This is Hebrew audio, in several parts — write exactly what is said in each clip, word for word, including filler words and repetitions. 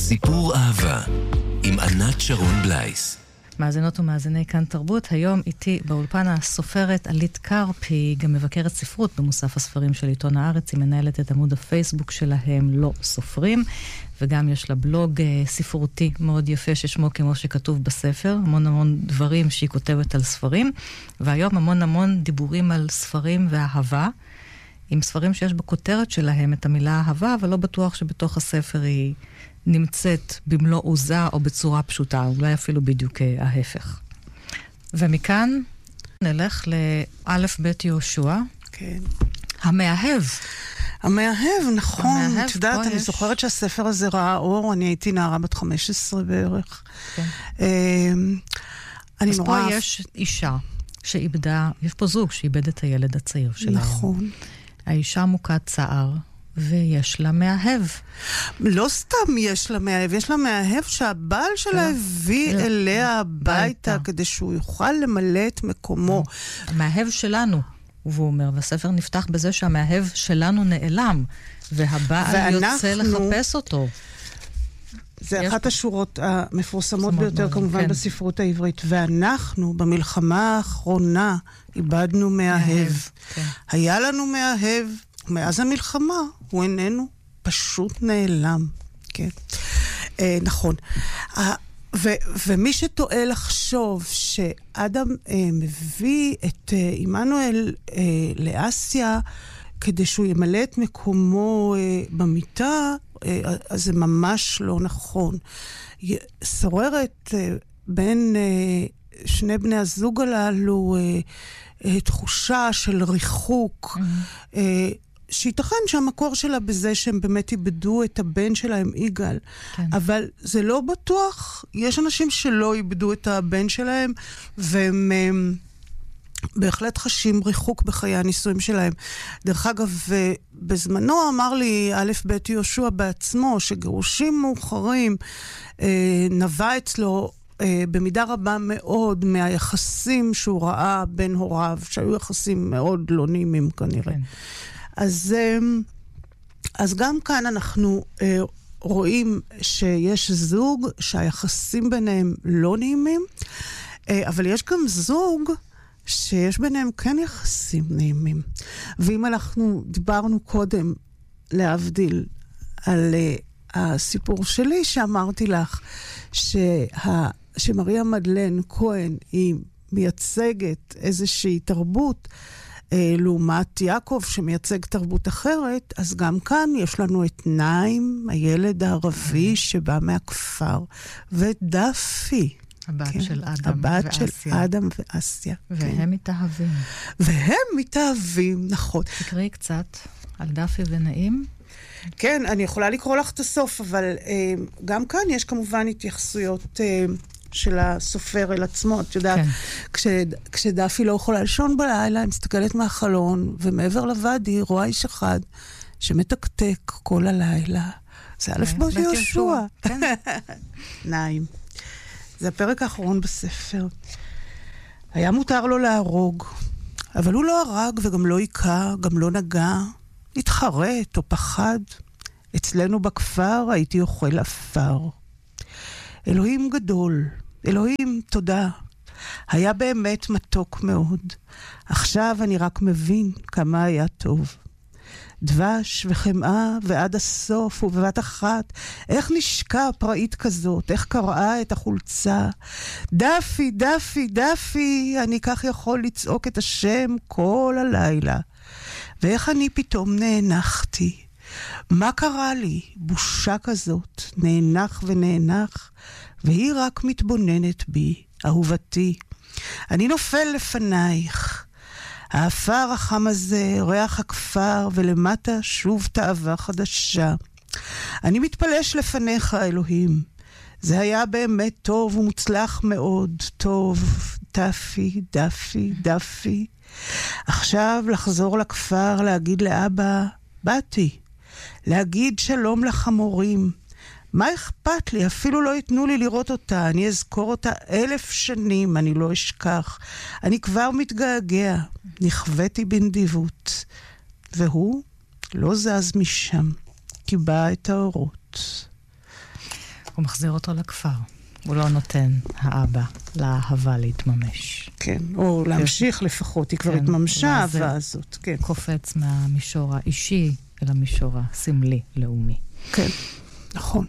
סיפור אהבה עם ענת שרון בלייס. מאזינות ומאזיני כאן תרבות, היום איתי באולפן הסופרת עלית קרפ, היא גם מבקרת ספרות במוסף הספרים של עיתון הארץ, היא מנהלת את עמוד הפייסבוק שלהם לא סופרים, וגם יש לה בלוג ספרותי מאוד יפה ששמו כמו שכתוב בספר, המון המון דברים שהיא כותבת על ספרים, והיום המון המון דיבורים על ספרים ואהבה, עם ספרים שיש בכותרת שלהם את המילה אהבה, אבל לא בטוח שבתוך הספר היא נמצאת במלוא עוזה או בצורה פשוטה, אולי אפילו בדיוק ההפך. ומכאן נלך לאלף בית יהושע. כן. המאהב. המאהב, נכון. את יודעת, אני זוכרת שהספר הזה ראה אור, אני הייתי נערה בת חמש עשרה בערך. כן. אני אז נורא... פה יש אישה שאיבדה, יש פה זוג שאיבד את הילד הצעיר שלהם. נכון. האישה מוכת צער. ויש לה מאהב. לא סתם יש לה מאהב, יש לה מאהב שהבעל שלה הביא אליה הביתה, כדי שהוא יוכל למלא את מקומו. המאהב שלנו, והוא אומר, והספר נפתח בזה שהמאהב שלנו נעלם, והבעל יוצא לחפש אותו. זה אחת השורות המפורסמות ביותר כמובן בספרות העברית. ואנחנו במלחמה האחרונה איבדנו מאהב. היה לנו מאהב, מאז המלחמה הוא איננו, פשוט נעלם. כן. אה, נכון. אה, ו, ומי שטועה לחשוב שאדם אה, מביא את אה, עמנואל אה, לאסיה כדי שהוא ימלא את מקומו אה, במיטה, אה, אז זה ממש לא נכון. שוררת אה, בין אה, שני בני הזוג הללו אה, אה, תחושה של ריחוק, mm-hmm. אה, שייתכן שהמקור שלה בזה שהם באמת איבדו את הבן שלהם, יגאל. כן. אבל זה לא בטוח. יש אנשים שלא איבדו את הבן שלהם, והם הם, בהחלט חשים ריחוק בחיי הנישואים שלהם. דרך אגב, בזמנו אמר לי א' בית יהושע בעצמו, שגירושים מאוחרים אה, נבע אצלו אה, במידה רבה מאוד מהיחסים שהוא ראה בין הוריו, שהיו יחסים מאוד לא נעימים כנראה. כן. אז, אז גם כאן אנחנו רואים שיש זוג שהיחסים ביניהם לא נעימים, אבל יש גם זוג שיש ביניהם כן יחסים נעימים. ואם אנחנו דיברנו קודם להבדיל על הסיפור שלי שאמרתי לך, שה, שמריה מדלן כהן היא מייצגת איזושהי תרבות, לעומת יעקב שמייצג תרבות אחרת, אז גם כאן יש לנו את נעים, הילד הערבי שבא מהכפר, ודפי. הבת כן? של אדם הבת ואסיה. של אדם ואסיה. והם כן. מתאהבים. והם מתאהבים, נכון. תקראי קצת על דפי ונעים. כן, אני יכולה לקרוא לך את הסוף, אבל אה, גם כאן יש כמובן התייחסויות אה, של הסופר אל עצמו. את יודעת, כן. כש, כשדפי לא יכולה לישון בלילה, היא מסתכלת מהחלון, ומעבר לוואדי היא רואה איש אחד שמתקתק כל הלילה. זה א' בית יהושע. כן. נעים. זה הפרק האחרון בספר. היה מותר לו להרוג, אבל הוא לא הרג וגם לא עיקר, גם לא נגע, התחרט או פחד. אצלנו בכפר הייתי אוכל אפר. אלוהים גדול, אלוהים תודה. היה באמת מתוק מאוד. עכשיו אני רק מבין כמה היה טוב. דבש וחמאה ועד הסוף ובבת אחת. איך נשקע פראית כזאת? איך קראה את החולצה? דפי, דפי, דפי, אני כך יכול לצעוק את השם כל הלילה. ואיך אני פתאום נאנחתי. מה קרה לי? בושה כזאת, נאנח ונאנח, והיא רק מתבוננת בי, אהובתי. אני נופל לפנייך. האפר החם הזה, ריח הכפר, ולמטה שוב תאווה חדשה. אני מתפלש לפניך, אלוהים. זה היה באמת טוב ומוצלח מאוד. טוב, דפי, דפי, דפי. עכשיו לחזור לכפר, להגיד לאבא, באתי. להגיד שלום לחמורים. מה אכפת לי? אפילו לא ייתנו לי לראות אותה. אני אזכור אותה אלף שנים, אני לא אשכח. אני כבר מתגעגע. נכוויתי בנדיבות. והוא לא זז משם. קיבע את האורות. הוא מחזיר אותו לכפר. הוא לא נותן האבא לאהבה להתממש. כן, או להמשיך לפחות, היא כבר התממשה, האהבה הזאת. כן. קופץ מהמישור האישי אל המישור הסמלי, לאומי. כן, נכון.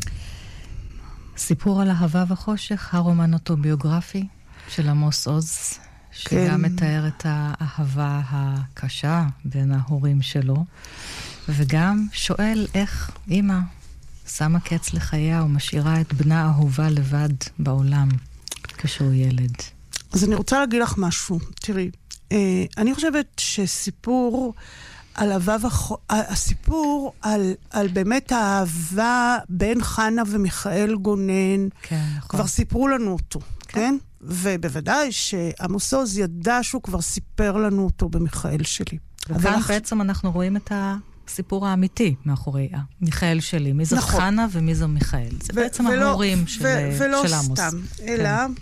סיפור על אהבה וחושך, הרומן אוטוביוגרפי של עמוס עוז, שגם מתאר את האהבה הקשה בין ההורים שלו, וגם שואל איך אמא שמה קץ לחייה ומשאירה את בנה האהובה לבד בעולם כשהוא ילד. אז אני רוצה להגיד לך משהו. תראי, אה, אני חושבת שסיפור על אהבה וח... הסיפור על, על באמת האהבה בין חנה ומיכאל גונן, כן, נכון. כבר סיפרו לנו אותו, כן? כן? ובוודאי שעמוס עוז ידע שהוא כבר סיפר לנו אותו במיכאל שלי. וכאן אח... בעצם אנחנו רואים את הסיפור האמיתי מאחורי מיכאל שלי. מי זו נכון. חנה ומי זו מיכאל. זה ו- בעצם ולא, ההורים של, ו- ולא של עמוס. סתם, אלא כן.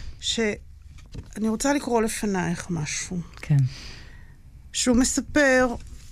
שאני רוצה לקרוא לפנייך משהו. כן. שהוא מספר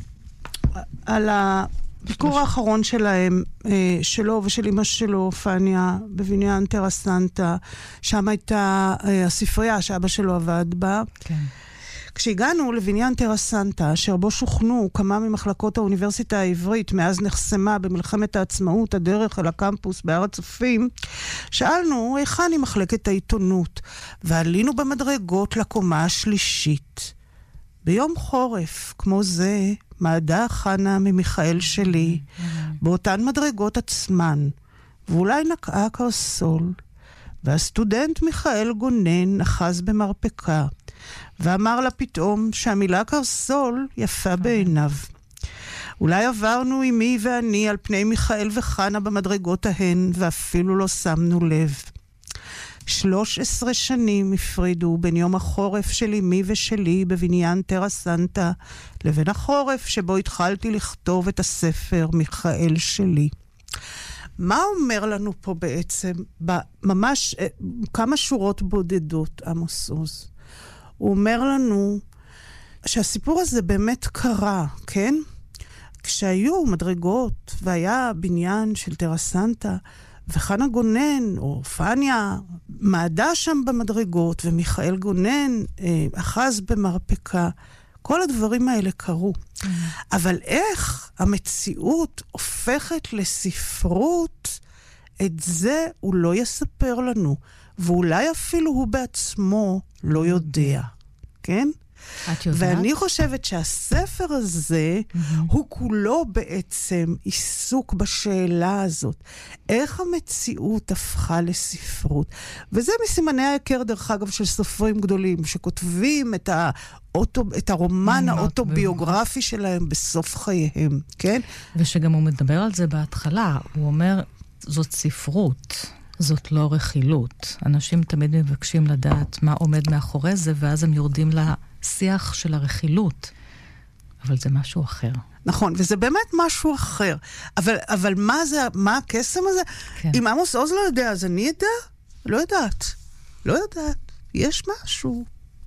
על הביקור האחרון שלהם, שלו ושל אמא שלו, פניה, בבניין טרה סנטה, שם הייתה הספרייה שאבא שלו עבד בה. כן. כשהגענו לבניין טרה סנטה, אשר בו שוכנו כמה ממחלקות האוניברסיטה העברית, מאז נחסמה במלחמת העצמאות הדרך אל הקמפוס בהר הצופים, שאלנו היכן היא מחלקת העיתונות, ועלינו במדרגות לקומה השלישית. ביום חורף, כמו זה, מעדה חנה ממיכאל שלי, באותן מדרגות עצמן, ואולי נקעה קרסול, והסטודנט מיכאל גונן נחז במרפקה, ואמר לה פתאום שהמילה קרסול יפה בעיניו. אולי עברנו אמי ואני על פני מיכאל וחנה במדרגות ההן, ואפילו לא שמנו לב. שלוש עשרה שנים הפרידו בין יום החורף של אמי ושלי בבניין טרה סנטה, לבין החורף שבו התחלתי לכתוב את הספר מיכאל שלי. מה אומר לנו פה בעצם, ממש כמה שורות בודדות, עמוס עוז? הוא אומר לנו שהסיפור הזה באמת קרה, כן? כשהיו מדרגות והיה בניין של טרה סנטה, וחנה גונן או פניה מעדה שם במדרגות, ומיכאל גונן אה, אחז במרפקה, כל הדברים האלה קרו. Mm-hmm. אבל איך המציאות הופכת לספרות, את זה הוא לא יספר לנו, ואולי אפילו הוא בעצמו לא יודע, כן? את יודעת? ואני חושבת שהספר הזה mm-hmm. הוא כולו בעצם עיסוק בשאלה הזאת. איך המציאות הפכה לספרות? וזה מסימני ההיכר, דרך אגב, של סופרים גדולים, שכותבים את, האוטו, את הרומן האוטוביוגרפי שלהם בסוף חייהם, כן? ושגם הוא מדבר על זה בהתחלה. הוא אומר, זאת ספרות. זאת לא רכילות. אנשים תמיד מבקשים לדעת מה עומד מאחורי זה, ואז הם יורדים לשיח של הרכילות. אבל זה משהו אחר. נכון, וזה באמת משהו אחר. אבל, אבל מה זה, מה הקסם הזה? כן. אם עמוס עוז לא יודע, אז אני יודע? לא יודעת. לא יודעת. יש משהו.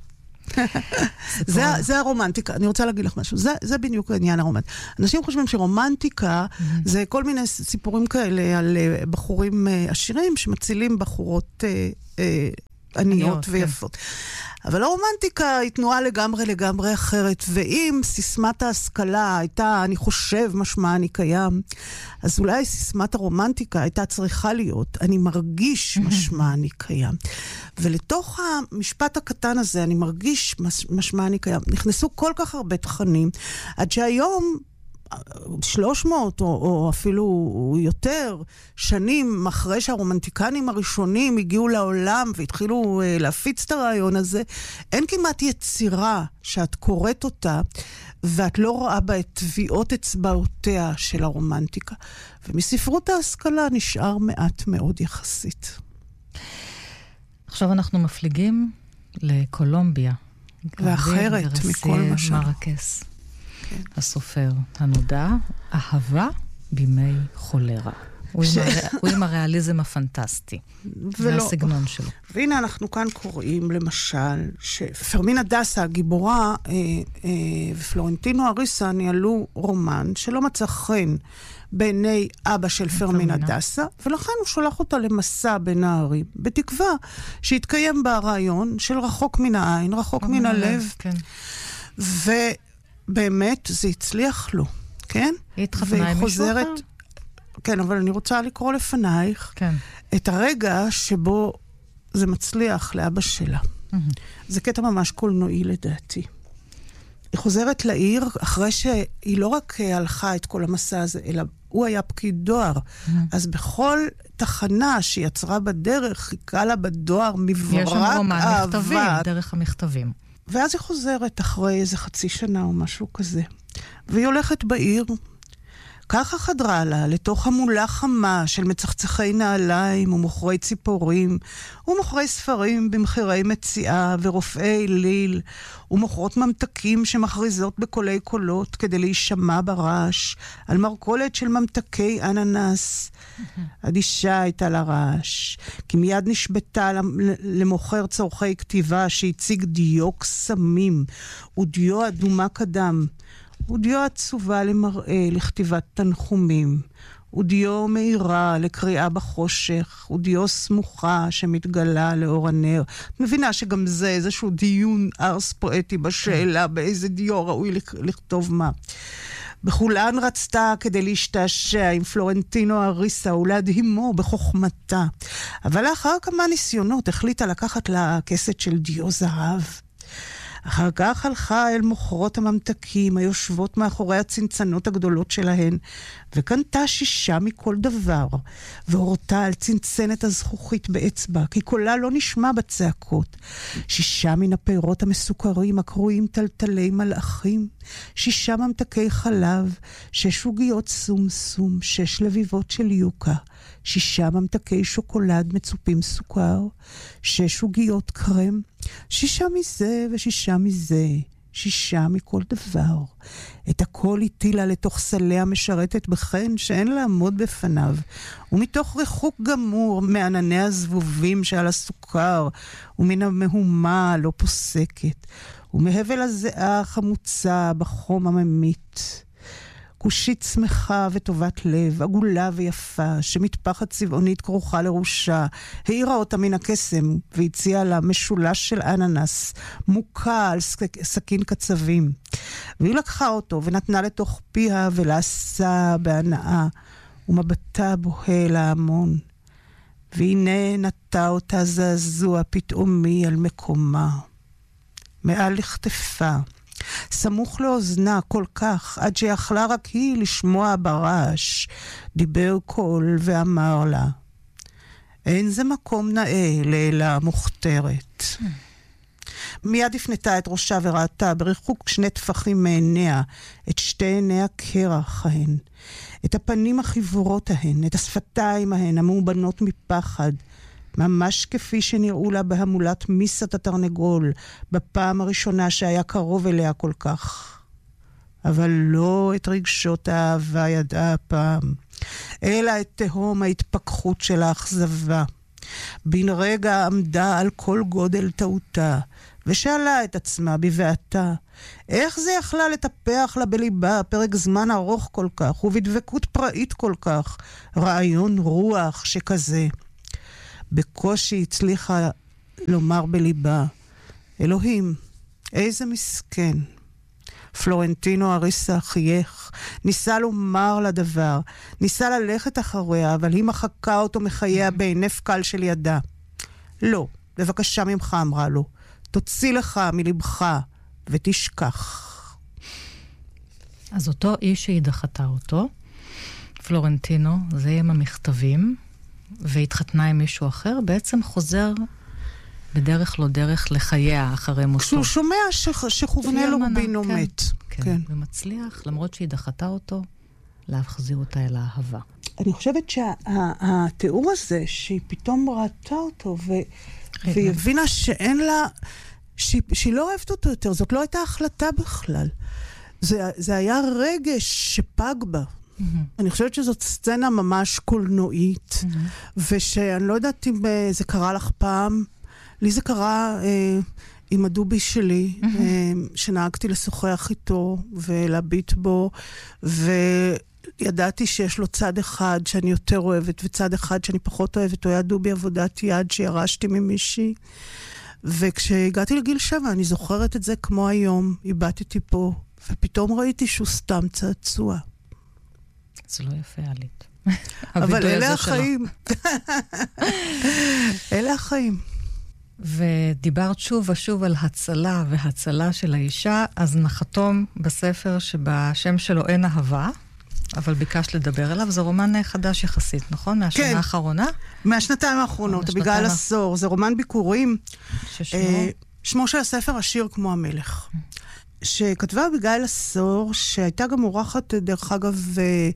זה, זה הרומנטיקה. אני רוצה להגיד לך משהו. זה, זה בדיוק העניין הרומנטי. אנשים חושבים שרומנטיקה mm-hmm. זה כל מיני סיפורים כאלה על בחורים עשירים שמצילים בחורות אה, אה, עניות ויפות. כן. אבל הרומנטיקה היא תנועה לגמרי לגמרי אחרת, ואם סיסמת ההשכלה הייתה, אני חושב, משמע אני קיים, אז אולי סיסמת הרומנטיקה הייתה צריכה להיות, אני מרגיש משמע אני קיים. ולתוך המשפט הקטן הזה, אני מרגיש משמע אני קיים, נכנסו כל כך הרבה תכנים, עד שהיום שלוש מאות או, או אפילו יותר שנים אחרי שהרומנטיקנים הראשונים הגיעו לעולם והתחילו uh, להפיץ את הרעיון הזה, אין כמעט יצירה שאת קוראת אותה ואת לא רואה בה את טביעות אצבעותיה של הרומנטיקה. ומספרות ההשכלה נשאר מעט מאוד יחסית. עכשיו אנחנו מפליגים לקולומביה. ואחרת מכל משל. מרקס. הסופר הנודע, אהבה בימי חולרה. הוא עם הריאליזם הפנטסטי. והסגנון שלו. והנה אנחנו כאן קוראים למשל, שפרמינה דסה, הגיבורה, ופלורנטינו אריסה ניהלו רומן שלא מצא חן בעיני אבא של פרמינה דסה, ולכן הוא שולח אותה למסע בין הערים, בתקווה שהתקיים בה הרעיון של רחוק מן העין, רחוק מן הלב. כן. ובאמת זה הצליח לו, כן? היא התחתנה עם מישהו אחר? כן, אבל אני רוצה לקרוא לפנייך כן. את הרגע שבו זה מצליח לאבא שלה. Mm-hmm. זה קטע ממש קולנועי לדעתי. היא חוזרת לעיר אחרי שהיא לא רק הלכה את כל המסע הזה, אלא הוא היה פקיד דואר. Mm-hmm. אז בכל תחנה שיצרה בדרך, חיכה לה בדואר מברק אהבה. יש שם רומן מכתבים, דרך המכתבים. ואז היא חוזרת אחרי איזה חצי שנה או משהו כזה. והיא הולכת בעיר, ככה חדרה לה לתוך המולה חמה של מצחצחי נעליים ומוכרי ציפורים ומוכרי ספרים במחירי מציאה ורופאי ליל ומוכרות ממתקים שמכריזות בקולי קולות כדי להישמע ברעש על מרכולת של ממתקי אננס. אדישה הייתה לרעש, כי מיד נשבתה למוכר צורכי כתיבה שהציג דיו קסמים ודיו אדומה קדם. ודיו עצובה למראה, לכתיבת תנחומים. ודיו מהירה לקריאה בחושך. ודיו סמוכה שמתגלה לאור הנר. את מבינה שגם זה איזשהו דיון ארס פואטי בשאלה באיזה דיו ראוי לכתוב מה. בכולן רצתה כדי להשתעשע עם פלורנטינו אריסה ולהדהימו בחוכמתה. אבל לאחר כמה ניסיונות החליטה לקחת לה כסת של דיו זהב. אחר כך הלכה אל מוכרות הממתקים היושבות מאחורי הצנצנות הגדולות שלהן, וקנתה שישה מכל דבר, והורתה על צנצנת הזכוכית באצבע, כי קולה לא נשמע בצעקות. שישה מן הפירות המסוכרים הקרויים טלטלי מלאכים, שישה ממתקי חלב, שש עוגיות סום סום, שש לביבות של יוקה, שישה ממתקי שוקולד מצופים סוכר, שש עוגיות קרם, שישה מזה ושישה מזה, שישה מכל דבר. את הכל הטילה לתוך סליה משרתת בחן שאין לעמוד בפניו, ומתוך ריחוק גמור מענני הזבובים שעל הסוכר, ומן המהומה הלא פוסקת, ומהבל הזיעה החמוצה בחום הממית. כושית שמחה וטובת לב, עגולה ויפה, שמטפחת צבעונית כרוכה לראשה, העירה אותה מן הקסם, והציעה לה משולש של אננס, מוקה על סכין קצבים. והיא לקחה אותו ונתנה לתוך פיה ולעשה בהנאה, ומבטה בוהה להמון. והנה נטה אותה זעזוע פתאומי על מקומה. מעל לכתפה. סמוך לאוזנה כל כך, עד שיכלה רק היא לשמוע ברעש, דיבר קול ואמר לה, אין זה מקום נאה לילה מוכתרת. Mm. מיד הפנתה את ראשה וראתה בריחוק שני טפחים מעיניה, את שתי עיני הקרח ההן, את הפנים החיוורות ההן, את השפתיים ההן המאובנות מפחד, ממש כפי שנראו לה בהמולת מיסת התרנגול, בפעם הראשונה שהיה קרוב אליה כל כך. אבל לא את רגשות האהבה ידעה הפעם, אלא את תהום ההתפכחות של האכזבה. בן רגע עמדה על כל גודל טעותה, ושאלה את עצמה בבעתה, איך זה יכלה לטפח לה בליבה פרק זמן ארוך כל כך, ובדבקות פראית כל כך, רעיון רוח שכזה. בקושי הצליחה לומר בליבה, אלוהים, איזה מסכן. פלורנטינו אריסה חייך, ניסה לומר לדבר, ניסה ללכת אחריה, אבל היא מחקה אותו מחייה בהינף קל של ידה. לא, בבקשה ממך, אמרה לו, תוציא לך מלבך ותשכח. אז אותו איש שהיא דחתה אותו, פלורנטינו, זה עם המכתבים, והתחתנה עם מישהו אחר, בעצם חוזר בדרך לא דרך לחייה אחרי מותו. כשהוא שומע שכוונה לו בינו מת. כן, כן. ומצליח, למרות שהיא דחתה אותו, להחזיר אותה אל האהבה. אני חושבת שהתיאור הזה, שהיא פתאום ראתה אותו, והיא הבינה שאין לה, שהיא לא אוהבת אותו יותר, זאת לא הייתה החלטה בכלל. זה היה רגש שפג בה. אני חושבת שזאת סצנה ממש קולנועית, ושאני לא יודעת אם זה קרה לך פעם, לי זה קרה עם הדובי שלי, שנהגתי לשוחח איתו ולהביט בו, ידעתי שיש לו צד אחד שאני יותר אוהבת, וצד אחד שאני פחות אוהבת, הוא היה דובי עבודת יד שירשתי ממישהי. וכשהגעתי לגיל שבע, אני זוכרת את זה כמו היום, איבדתי פה, ופתאום ראיתי שהוא סתם צעצוע. זה לא יפה, עלית. אבל אלה החיים. אלה החיים. ודיברת שוב ושוב על הצלה והצלה של האישה, אז נחתום בספר שבשם שלו אין אהבה, אבל ביקשת לדבר עליו, זה רומן חדש יחסית, נכון? מהשנה כן. האחרונה? מהשנתיים האחרונות, בגלל עשור. זה רומן ביקורים. ששמו? אה, שמו של הספר השיר כמו המלך. שכתבה בגלל עשור, שהייתה גם מורחת, דרך אגב,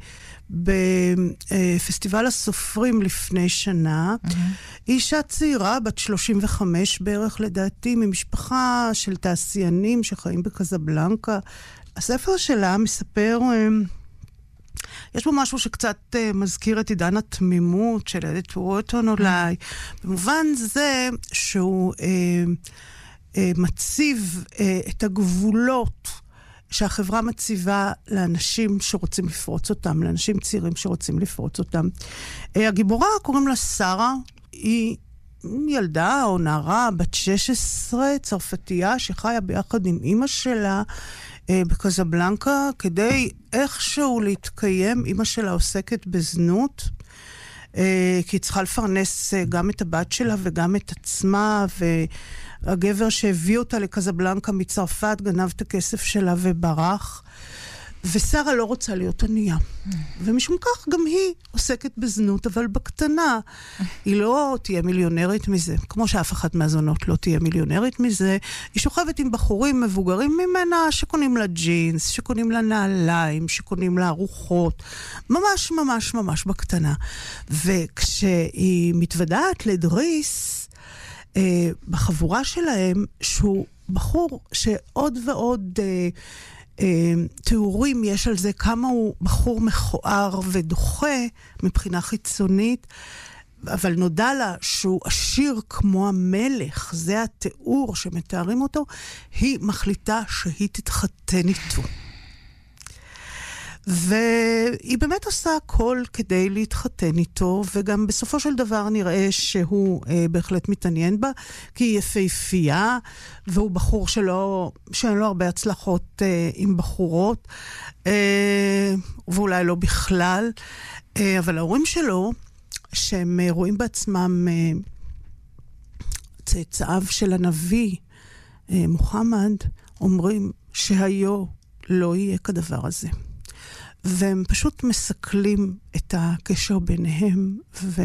בפסטיבל הסופרים לפני שנה. Mm-hmm. אישה צעירה, בת שלושים וחמש בערך לדעתי, ממשפחה של תעשיינים שחיים בקזבלנקה. הספר שלה מספר... יש בו משהו שקצת uh, מזכיר את עידן התמימות של אדית ווטון אולי, במובן זה שהוא uh, uh, מציב uh, את הגבולות שהחברה מציבה לאנשים שרוצים לפרוץ אותם, לאנשים צעירים שרוצים לפרוץ אותם. Uh, הגיבורה קוראים לה שרה, היא ילדה או נערה בת שש עשרה, צרפתייה שחיה ביחד עם אמא שלה, בקזבלנקה, כדי איכשהו להתקיים. אמא שלה עוסקת בזנות, כי היא צריכה לפרנס גם את הבת שלה וגם את עצמה, והגבר שהביא אותה לקזבלנקה מצרפת גנב את הכסף שלה וברח, ושרה לא רוצה להיות ענייה. ומשום כך גם היא עוסקת בזנות, אבל בקטנה. היא לא תהיה מיליונרית מזה, כמו שאף אחת מהזונות לא תהיה מיליונרית מזה. היא שוכבת עם בחורים מבוגרים ממנה, שקונים לה ג'ינס, שקונים לה נעליים, שקונים לה ארוחות. ממש ממש ממש בקטנה. וכשהיא מתוודעת לדריס, אה, בחבורה שלהם, שהוא בחור שעוד ועוד... אה, תיאורים יש על זה כמה הוא בחור מכוער ודוחה מבחינה חיצונית, אבל נודע לה שהוא עשיר כמו המלך, זה התיאור שמתארים אותו. היא מחליטה שהיא תתחתן איתו. והיא באמת עושה הכל כדי להתחתן איתו, וגם בסופו של דבר נראה שהוא אה, בהחלט מתעניין בה, כי היא יפהפייה, והוא בחור שלא, שאין לו הרבה הצלחות אה, עם בחורות, אה, ואולי לא בכלל, אה, אבל ההורים שלו, שהם אה, רואים בעצמם אה, צאצאיו של הנביא אה, מוחמד, אומרים שהיו לא יהיה כדבר הזה. והם פשוט מסכלים את הקשר ביניהם, ו...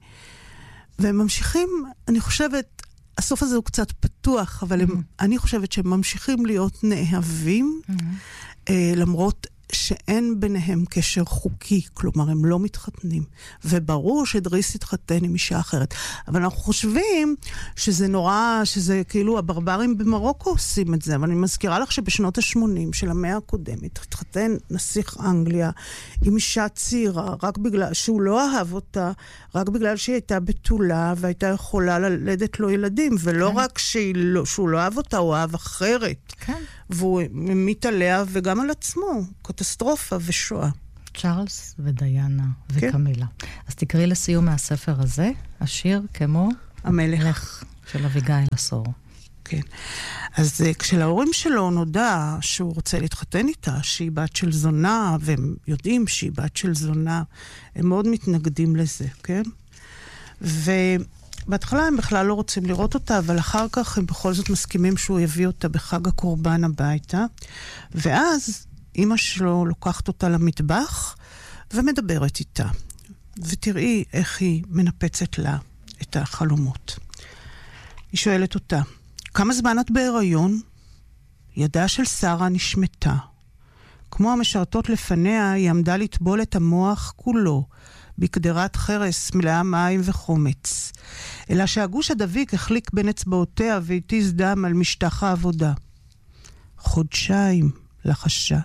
והם ממשיכים, אני חושבת, הסוף הזה הוא קצת פתוח, אבל הם, mm-hmm. אני חושבת שהם ממשיכים להיות נאהבים, mm-hmm. אה, למרות שאין ביניהם קשר חוקי, כלומר הם לא מתחתנים, וברור שדריס התחתן עם אישה אחרת, אבל אנחנו חושבים שזה נורא, שזה כאילו הברברים במרוקו עושים את זה, אבל אני מזכירה לך שבשנות ה-שמונים של המאה הקודמת, התחתן נסיך אנגליה עם אישה צעירה, רק בגלל שהוא לא אהב אותה, רק בגלל שהיא הייתה בתולה, והייתה יכולה ללדת לו ילדים, ולא כן. רק לא, שהוא לא אהב אותה, הוא אהב אחרת. כן. והוא ממית עליה וגם על עצמו, קטסטרופה ושואה. צ'ארלס ודיינה וקמילה. כן. אז תקראי לסיום מהספר הזה, השיר כמו המלך של אביגיל עשור. כן. אז כשלהורים שלו נודע שהוא רוצה להתחתן איתה, שהיא בת של זונה, והם יודעים שהיא בת של זונה, הם מאוד מתנגדים לזה, כן? ו... בהתחלה הם בכלל לא רוצים לראות אותה, אבל אחר כך הם בכל זאת מסכימים שהוא יביא אותה בחג הקורבן הביתה, ואז אמא שלו לוקחת אותה למטבח ומדברת איתה, ותראי איך היא מנפצת לה את החלומות. היא שואלת אותה, כמה זמן את בהיריון? ידה של שרה נשמטה. כמו המשרתות לפניה, היא עמדה לטבול את המוח כולו, בקדרת חרס מלאה מים וחומץ. אלא שהגוש הדביק החליק בין אצבעותיה והתיז דם על משטח העבודה. חודשיים לחשה.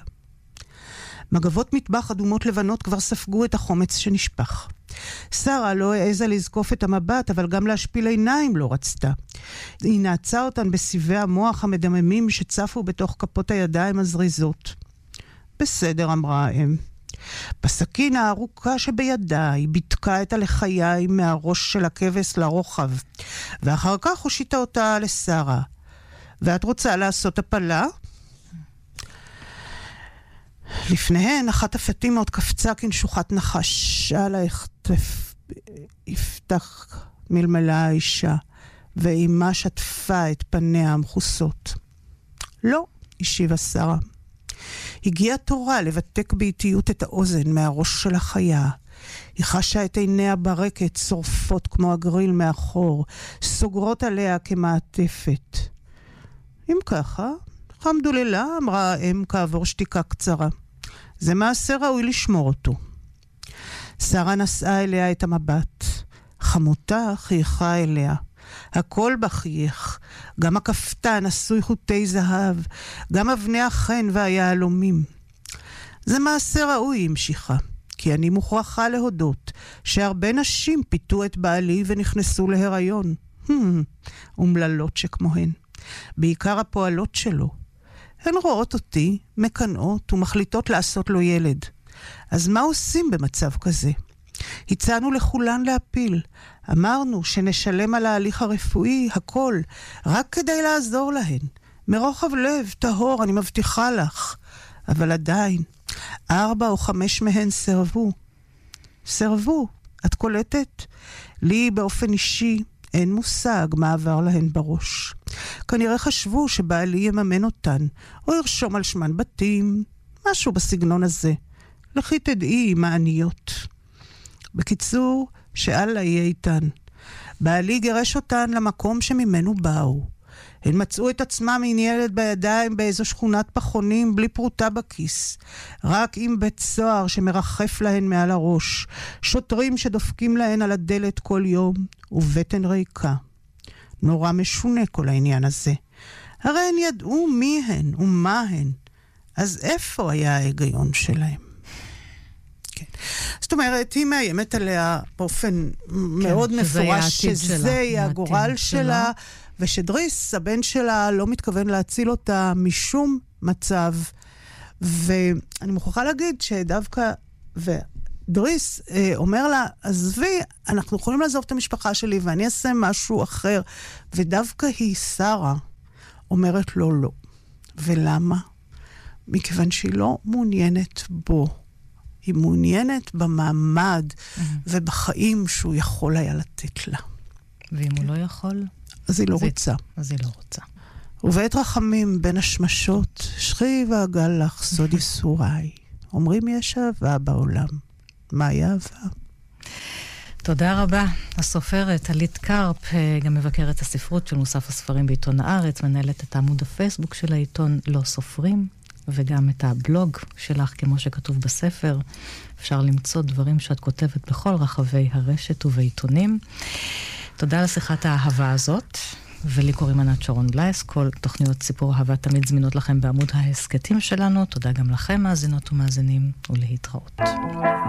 מגבות מטבח אדומות לבנות כבר ספגו את החומץ שנשפח. שרה לא העזה לזקוף את המבט, אבל גם להשפיל עיניים לא רצתה. היא נעצה אותן בסיבי המוח המדממים שצפו בתוך כפות הידיים הזריזות. בסדר, אמרה האם. בסכין הארוכה שבידה היא ביטקה את הלחיים מהראש של הכבש לרוחב, ואחר כך הושיטה אותה לשרה. ואת רוצה לעשות הפלה? לפניהן אחת הפטימות קפצה כנשוכת נחש על ההכתף. יפתח מלמלה האישה, ואימה שטפה את פניה המכוסות. לא, השיבה שרה. הגיעה תורה לבטק באיטיות את האוזן מהראש של החיה. היא חשה את עיניה ברקת, שורפות כמו הגריל מאחור, סוגרות עליה כמעטפת. אם ככה, חמדוללה, אמרה האם כעבור שתיקה קצרה. זה מעשה ראוי לשמור אותו. שרה נשאה אליה את המבט. חמותה חייכה אליה. הכל בחייך, גם הכפתן עשוי חוטי זהב, גם אבני החן והיהלומים. זה מעשה ראוי, המשיכה, כי אני מוכרחה להודות שהרבה נשים פיתו את בעלי ונכנסו להיריון. אומללות שכמוהן. בעיקר הפועלות שלו. הן רואות אותי, מקנאות ומחליטות לעשות לו ילד. אז מה עושים במצב כזה? הצענו לכולן להפיל. אמרנו שנשלם על ההליך הרפואי הכל, רק כדי לעזור להן. מרוחב לב, טהור, אני מבטיחה לך. אבל עדיין, ארבע או חמש מהן סרבו. סרבו, את קולטת? לי באופן אישי אין מושג מה עבר להן בראש. כנראה חשבו שבעלי יממן אותן, או ירשום על שמן בתים, משהו בסגנון הזה. לכי תדעי עם העניות. בקיצור, שאלה יהיה איתן. בעלי גרש אותן למקום שממנו באו. הן מצאו את עצמם עם ילד בידיים באיזו שכונת פחונים בלי פרוטה בכיס. רק עם בית סוהר שמרחף להן מעל הראש. שוטרים שדופקים להן על הדלת כל יום, ובטן ריקה. נורא משונה כל העניין הזה. הרי הן ידעו מי הן ומה הן. אז איפה היה ההיגיון שלהם? זאת אומרת, היא מאיימת עליה באופן מאוד מפורש שזה יהיה הגורל שלה, ושדריס, הבן שלה, לא מתכוון להציל אותה משום מצב. ואני מוכרחה להגיד שדווקא, ודריס אומר לה, עזבי, אנחנו יכולים לעזוב את המשפחה שלי ואני אעשה משהו אחר. ודווקא היא, שרה, אומרת לו לא. ולמה? מכיוון שהיא לא מעוניינת בו. היא מעוניינת במעמד mm-hmm. ובחיים שהוא יכול היה לתת לה. ואם הוא לא יכול? אז היא לא זה... רוצה. אז היא לא רוצה. ובעת רחמים בין השמשות, שכי ואגל לך סוד יסוריי. אומרים יש אהבה בעולם. מהי אהבה? תודה רבה. הסופרת עלית קרפ, גם מבקרת הספרות של מוסף הספרים בעיתון הארץ, מנהלת את עמוד הפייסבוק של העיתון לא סופרים. וגם את הבלוג שלך, כמו שכתוב בספר. אפשר למצוא דברים שאת כותבת בכל רחבי הרשת ובעיתונים. תודה על שיחת האהבה הזאת, ולי קוראים ענת שרון בלייס. כל תוכניות סיפור אהבה תמיד זמינות לכם בעמוד ההסקטים שלנו. תודה גם לכם, מאזינות ומאזינים, ולהתראות.